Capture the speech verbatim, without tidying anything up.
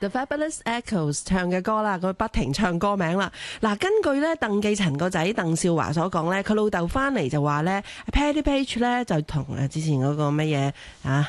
The Fabulous Echoes 唱嘅歌啦，佢不停唱歌名啦。嗱，根據咧鄧寄塵個仔鄧少華所講咧，佢老豆翻嚟就話咧 Patti Page 咧就同誒之前嗰個乜嘢啊